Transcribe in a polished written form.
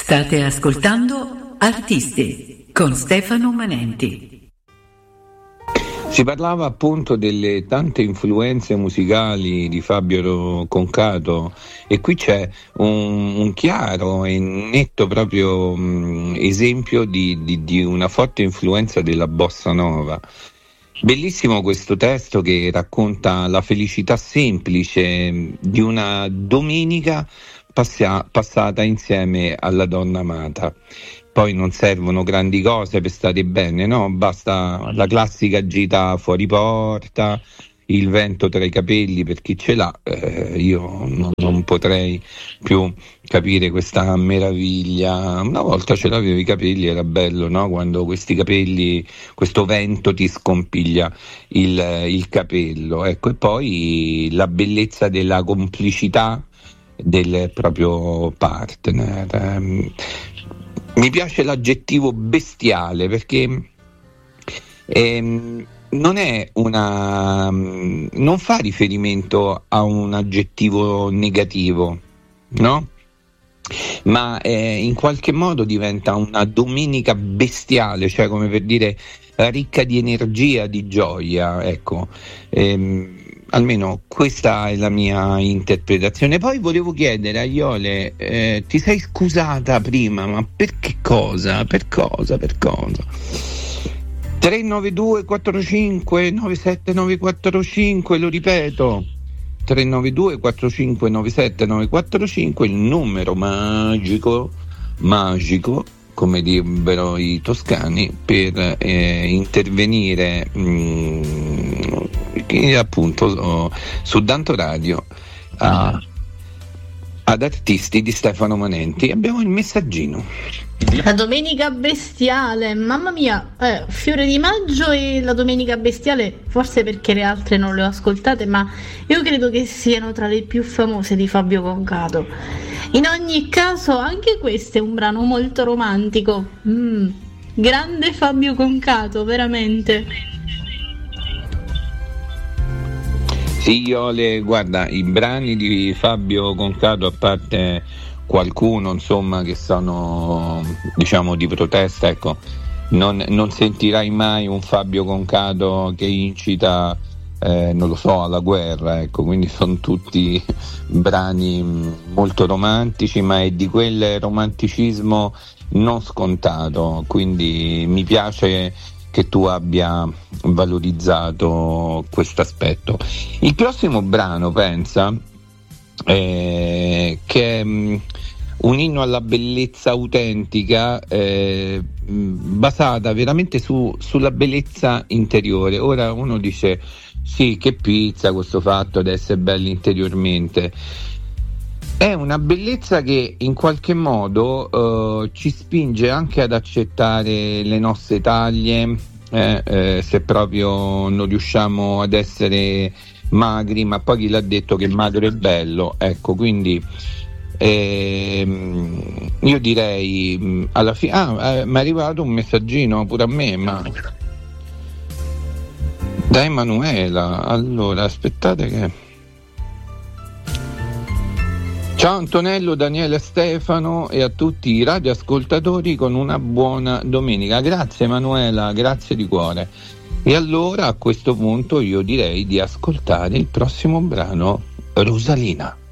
State ascoltando Artisti con Stefano Manenti. Si parlava appunto delle tante influenze musicali di Fabio Concato e qui c'è un chiaro e netto proprio esempio di una forte influenza della bossa nova. Bellissimo questo testo che racconta la felicità semplice di una domenica passata insieme alla donna amata. Poi non servono grandi cose per stare bene, no? Basta la classica gita fuori porta, il vento tra i capelli per chi ce l'ha. Io non potrei più capire questa meraviglia. Una volta ce l'avevo i capelli, era bello, no? Quando questi capelli, questo vento ti scompiglia il capello. Ecco, e poi la bellezza della complicità del proprio partner. Mi piace l'aggettivo bestiale perché non fa riferimento a un aggettivo negativo, no? Ma in qualche modo diventa una domenica bestiale, cioè come per dire ricca di energia, di gioia, ecco. Almeno questa è la mia interpretazione. Poi volevo chiedere a Iole, ti sei scusata prima, ma per che cosa? Per cosa? 392 45 97 945, lo ripeto, 392 45 97 945, il numero magico, come direbbero i toscani, per intervenire appunto su Danto Radio ad Artisti di Stefano Manenti. Abbiamo il messaggino. La domenica bestiale, mamma mia, Fiore di Maggio e la domenica bestiale, forse perché le altre non le ho ascoltate, ma io credo che siano tra le più famose di Fabio Concato. In ogni caso anche questo è un brano molto romantico. Grande Fabio Concato, veramente. Sì, Iole, guarda, i brani di Fabio Concato, a parte qualcuno insomma che sono diciamo di protesta, ecco, non sentirai mai un Fabio Concato che incita non lo so, alla guerra, ecco, quindi sono tutti brani molto romantici, ma è di quel romanticismo non scontato, quindi mi piace che tu abbia valorizzato questo aspetto. Il prossimo brano, pensa, che è un inno alla bellezza autentica, basata veramente sulla bellezza interiore. Ora uno dice sì, che pizza questo fatto di essere belli interiormente. È una bellezza che in qualche modo ci spinge anche ad accettare le nostre taglie, se proprio non riusciamo ad essere magri, ma poi chi l'ha detto che magro è bello, ecco, quindi io direi alla fine mi è arrivato un messaggino pure a me, ma da Emanuela. Allora aspettate che ciao Antonello, Daniele, Stefano e a tutti i radioascoltatori, con una buona domenica. Grazie Emanuela, grazie di cuore. E allora a questo punto io direi di ascoltare il prossimo brano, Rosalina.